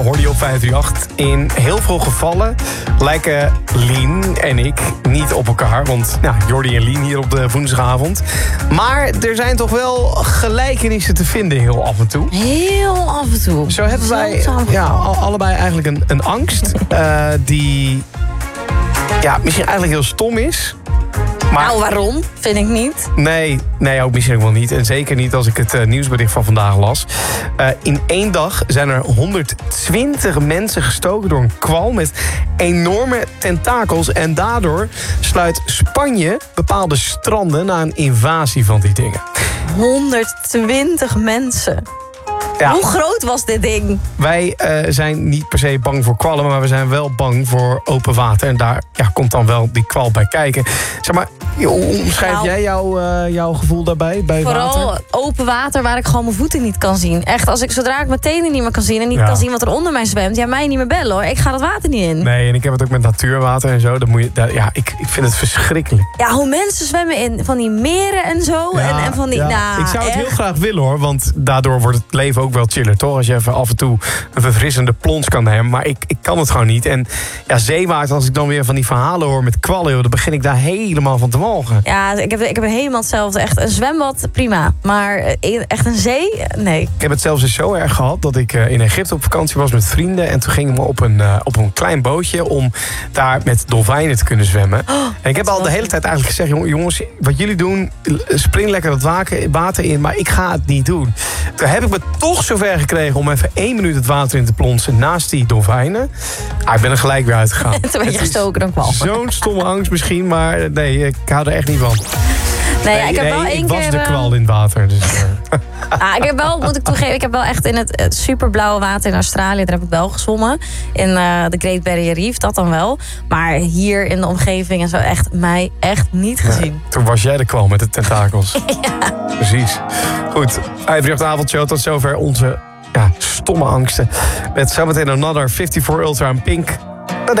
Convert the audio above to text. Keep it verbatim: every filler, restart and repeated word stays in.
hoorde je op vijf drie acht. In heel veel gevallen lijken Lien en ik niet op elkaar. Want nou, Jordi en Lien hier op de woensdagavond. Maar er zijn toch wel gelijkenissen te vinden heel af en toe. Heel af en toe. Zo hebben wij ja, allebei eigenlijk een, een angst uh, die ja, misschien eigenlijk heel stom is. Maar, nou, waarom? Vind ik niet. Nee, nee, ook misschien ook wel niet. En zeker niet als ik het uh, nieuwsbericht van vandaag las. Uh, in één dag zijn er honderdtwintig mensen gestoken door een kwal met enorme tentakels. En daardoor sluit Spanje bepaalde stranden na een invasie van die dingen. honderdtwintig mensen. Ja. Hoe groot was dit ding? Wij uh, zijn niet per se bang voor kwallen, maar we zijn wel bang voor open water. En daar ja, komt dan wel die kwal bij kijken. Zeg maar, hoe omschrijf nou, jij jouw, uh, jouw gevoel daarbij, bij vooral water? Open water waar ik gewoon mijn voeten niet kan zien. Echt, als ik, zodra ik mijn tenen niet meer kan zien en niet ja. kan zien wat er onder mij zwemt, ja, mij niet meer bellen hoor. Ik ga dat water niet in. Nee, en ik heb het ook met natuurwater en zo. Dan moet je, dat, ja, ik, ik vind het verschrikkelijk. Ja, hoe mensen zwemmen in van die meren en zo. Ja, en, en van die, ja. nou, ik zou het echt. heel graag willen hoor, want daardoor wordt het leven ook wel chiller, toch? Als je even af en toe een verfrissende plons kan nemen. Maar ik, ik kan het gewoon niet. En ja, zeewater, als ik dan weer van die verhalen hoor met kwallen, dan begin ik daar helemaal van te walgen. Ja, ik heb, ik heb helemaal hetzelfde. Echt een zwembad, prima. Maar echt een zee, nee. Ik heb het zelfs eens zo erg gehad dat ik in Egypte op vakantie was met vrienden. En toen gingen we op een, uh, op een klein bootje om daar met dolfijnen te kunnen zwemmen. Oh, en ik heb al de hele tijd eigenlijk gezegd, jongens, wat jullie doen, spring lekker dat water in, maar ik ga het niet doen. Toen heb ik me toch zover gekregen om even één minuut het water in te plonsen naast die dolfijnen. Ah, ik ben er gelijk weer uitgegaan. Toen ben je gestoken dan kwam. Zo'n stomme angst misschien, maar nee, ik hou er echt niet van. Nee, nee, ik, heb nee, wel ik was keer, de kwal in het water. Dus, uh. ah, ik heb wel, moet ik toegeven, ik heb wel echt in het, het superblauwe water in Australië, daar heb ik wel gezwommen. In uh, de Great Barrier Reef, dat dan wel. Maar hier in de omgeving en zo echt mij echt niet gezien. Nee, toen was jij de kwal met de tentakels. Ja. Precies. Goed, vijf drie acht avondshow, tot zover onze ja, stomme angsten. Met zometeen Another vijfenvijftig Ultra en Pink.